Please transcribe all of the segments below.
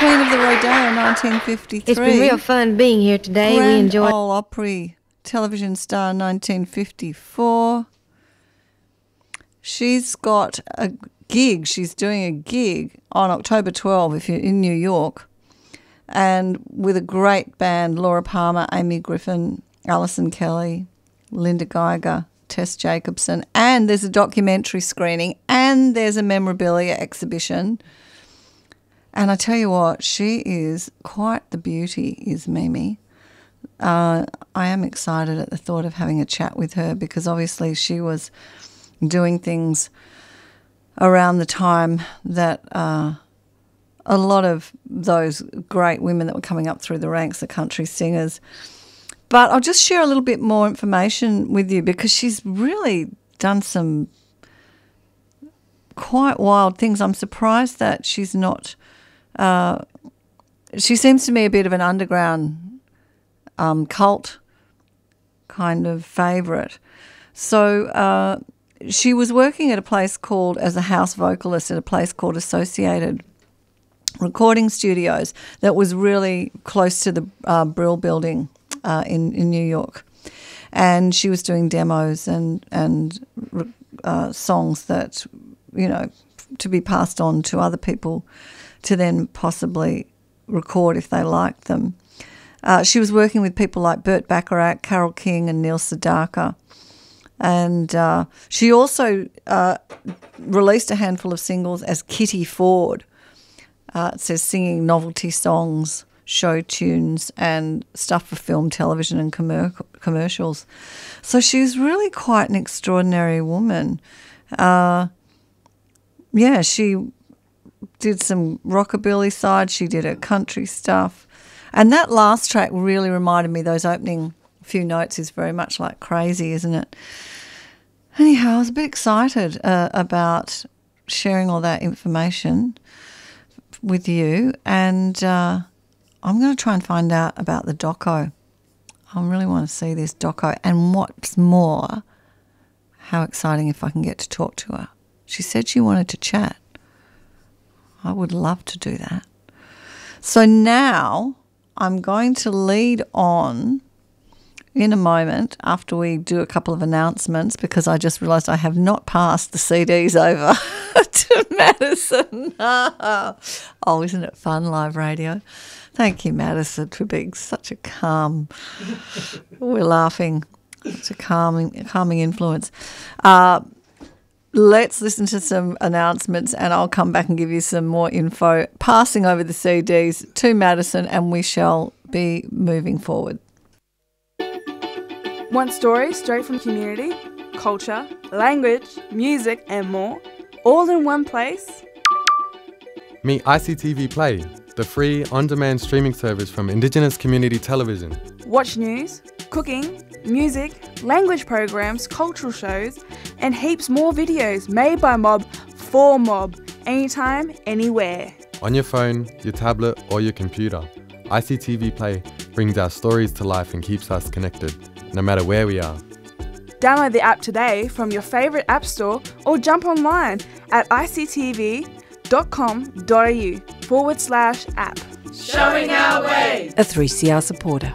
Queen of the Rodeo, 1953. It's been real fun being here today. Grand We enjoyed Ole Opry, television star, 1954. She's got a gig. She's doing a gig on October 12 if you're in New York, and with a great band, Laura Palmer, Amy Griffin, Alison Kelly, Linda Geiger, Tess Jacobson, and there's a documentary screening and there's a memorabilia exhibition. And I tell you what, she is quite the beauty, is Mimi. I am excited at the thought of having a chat with her because obviously she was doing things around the time that a lot of those great women that were coming up through the ranks, the country singers. But I'll just share a little bit more information with you because she's really done some quite wild things. I'm surprised that she's not she seems to me a bit of an underground cult kind of favourite. So she was working at a place called, as a house vocalist at a place called Associated Recording Studios that was really close to the Brill Building in New York. And she was doing demos and songs that, you know, to be passed on to other people to then possibly record if they liked them. She was working with people like Burt Bacharach, Carole King and Neil Sedaka. And she also released a handful of singles as Kitty Ford. It says singing novelty songs, show tunes and stuff for film, television and commercials. So she's really quite an extraordinary woman. She did some rockabilly side. She did her country stuff. And that last track really reminded me, those opening few notes is very much like Crazy, isn't it? Anyhow, I was a bit excited about sharing all that information with you, and I'm going to try and find out about the doco. I really want to see this doco, and what's more, how exciting if I can get to talk to her. She said she wanted to chat. I would love to do that. So now I'm going to lead on in a moment after we do a couple of announcements, because I just realised I have not passed the CDs over to Madison. Oh, isn't it fun, live radio? Thank you, Madison, for being such a calm, we're laughing, such a calming influence. Let's listen to some announcements and I'll come back and give you some more info, passing over the CDs to Madison, and we shall be moving forward. Want stories straight from community, culture, language, music and more, all in one place? Meet ICTV Play, the free on-demand streaming service from Indigenous Community Television. Watch news, cooking, music, language programs, cultural shows, and heaps more videos made by Mob for Mob, anytime, anywhere. On your phone, your tablet or your computer, ICTV Play brings our stories to life and keeps us connected, no matter where we are. Download the app today from your favourite app store or jump online at ictv.com.au/app. Showing our way. A 3CR supporter.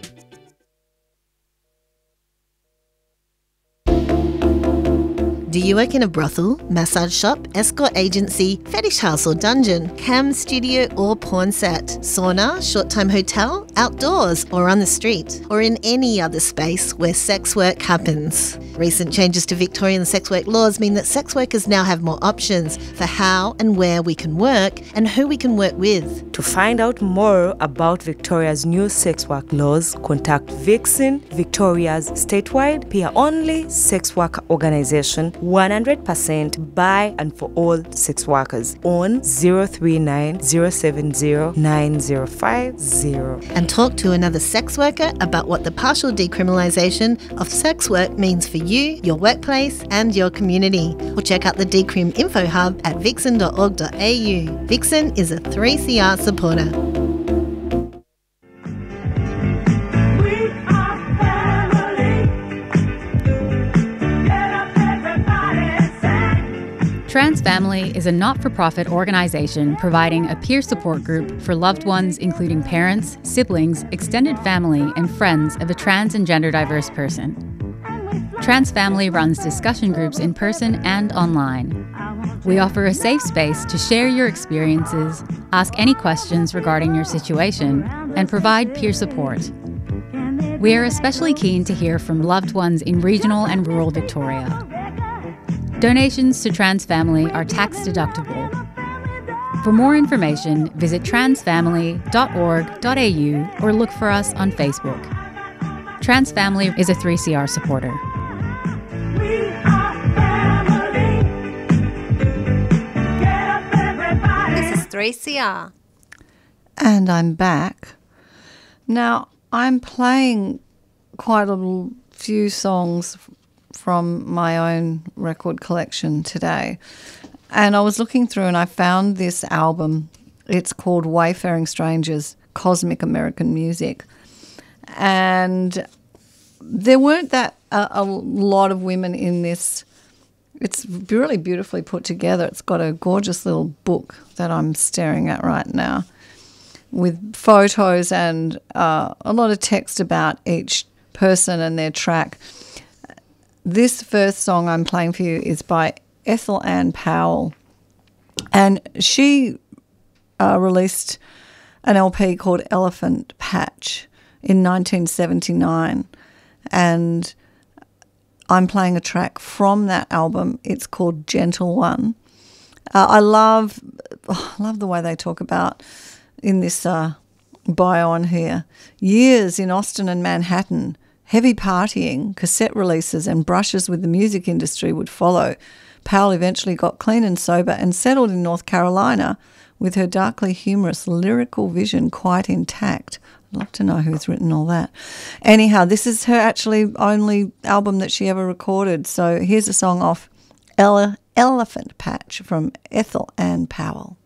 Do you work in a brothel, massage shop, escort agency, fetish house or dungeon, cam studio or porn set, sauna, short-time hotel, outdoors or on the street, or in any other space where sex work happens? Recent changes to Victorian sex work laws mean that sex workers now have more options for how and where we can work and who we can work with. To find out more about Victoria's new sex work laws, contact Vixen, Victoria's statewide peer-only sex work organisation, 100% by and for all sex workers, on 039 070 9050. And talk to another sex worker about what the partial decriminalisation of sex work means for you, your workplace and your community. Or check out the Decrim Info Hub at vixen.org.au. Vixen is a 3CR supporter. Trans Family is a not-for-profit organisation providing a peer support group for loved ones including parents, siblings, extended family and friends of a trans and gender diverse person. Trans Family runs discussion groups in person and online. We offer a safe space to share your experiences, ask any questions regarding your situation, and provide peer support. We are especially keen to hear from loved ones in regional and rural Victoria. Donations to Trans Family are tax deductible. For more information, visit transfamily.org.au or look for us on Facebook. Trans Family is a 3CR supporter. This is 3CR. And I'm back. Now, I'm playing quite a few songs from my own record collection today. And I was looking through and I found this album. It's called Wayfaring Strangers, Cosmic American Music. And there weren't that a lot of women in this. It's really beautifully put together. It's got a gorgeous little book that I'm staring at right now with photos and a lot of text about each person and their track. This first song I'm playing for you is by Ethel Ann Powell, and she released an LP called Elephant Patch in 1979, and I'm playing a track from that album. It's called Gentle One. I love the way they talk about in this bio on here. Years in Austin and Manhattan, heavy partying, cassette releases and brushes with the music industry would follow. Powell eventually got clean and sober and settled in North Carolina with her darkly humorous lyrical vision quite intact. I'd love to know who's written all that. Anyhow, this is her actually only album that she ever recorded. So here's a song off Elephant Patch from Ethel Ann Powell.